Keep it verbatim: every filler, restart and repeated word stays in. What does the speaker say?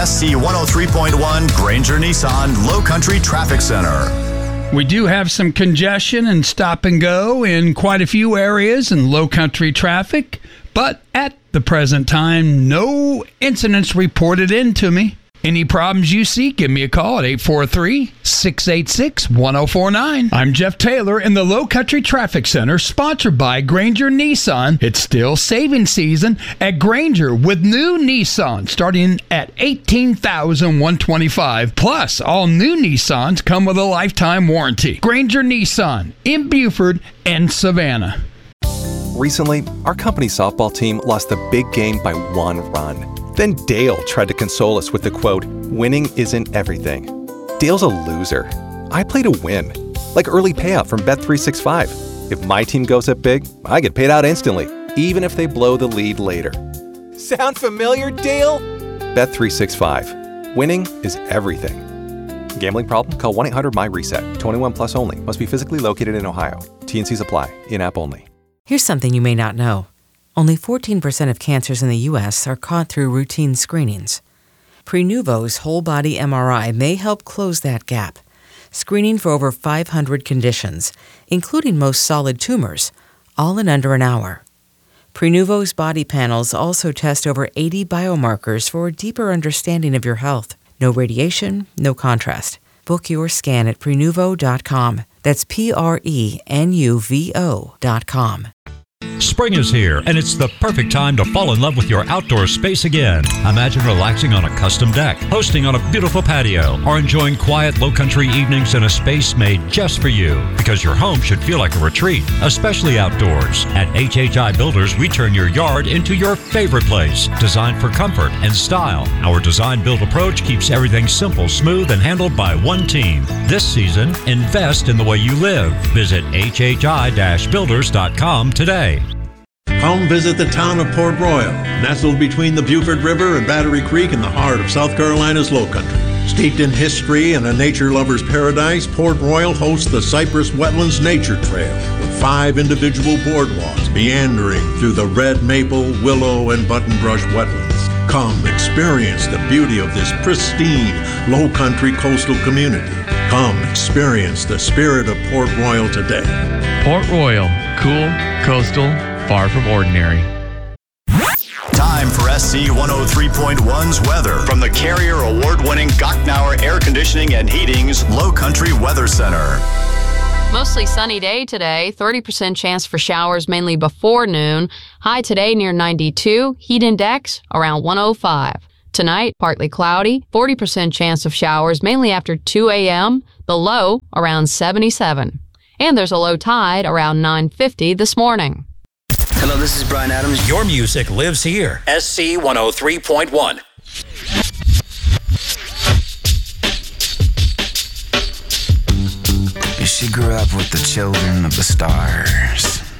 S C one oh three point one Granger Nissan Low Country Traffic Center. We do have some congestion and stop and go in quite a few areas in low country traffic, but at the present time, no incidents reported in to me. Any problems you see, give me a call at eight four three, six eight six, one oh four nine. I'm Jeff Taylor in the Low Country Traffic Center, sponsored by Granger Nissan. It's still saving season at Granger with new Nissan starting at eighteen thousand one hundred twenty-five dollars. Plus, all new Nissans come with a lifetime warranty. Granger Nissan in Buford and Savannah. Recently, our company softball team lost the big game by one run. Then Dale tried to console us with the quote, "Winning isn't everything." Dale's a loser. I play to win. Like early payout from Bet three sixty-five. If my team goes up big, I get paid out instantly, even if they blow the lead later. Sound familiar, Dale? Bet three sixty-five. Winning is everything. Gambling problem? Call one eight hundred M Y reset. twenty-one plus only. Must be physically located in Ohio. T N Cs apply. In-app only. Here's something you may not know. Only fourteen percent of cancers in the U S are caught through routine screenings. Prenuvo's whole-body M R I may help close that gap, screening for over five hundred conditions, including most solid tumors, all in under an hour. Prenuvo's body panels also test over eighty biomarkers for a deeper understanding of your health. No radiation, no contrast. Book your scan at Prenuvo dot com. That's P R E N U V O dot com. Spring is here, and it's the perfect time to fall in love with your outdoor space again. Imagine relaxing on a custom deck, hosting on a beautiful patio, or enjoying quiet, low-country evenings in a space made just for you. Because your home should feel like a retreat, especially outdoors. At H H I Builders, we turn your yard into your favorite place, designed for comfort and style. Our design-build approach keeps everything simple, smooth, and handled by one team. This season, invest in the way you live. Visit H H I builders dot com today. Come visit the town of Port Royal, nestled between the Buford River and Battery Creek in the heart of South Carolina's Lowcountry. Steeped in history and a nature lover's paradise, Port Royal hosts the Cypress Wetlands Nature Trail with five individual boardwalks meandering through the red maple, willow, and buttonbrush wetlands. Come experience the beauty of this pristine, low-country coastal community. Come experience the spirit of Port Royal today. Port Royal, cool, coastal, far from ordinary. Time for S C one oh three point one's weather from the Carrier Award-winning Gochnour Air Conditioning and Heating's Low Country Weather Center. Mostly sunny day today, thirty percent chance for showers mainly before noon. High today near ninety-two, heat index around one oh five. Tonight, partly cloudy, forty percent chance of showers mainly after two a.m., the low around seventy-seven. And there's a low tide around nine fifty this morning. Hello, this is Brian Adams. Your music lives here. S C one oh three point one. She grew up with the children of the stars.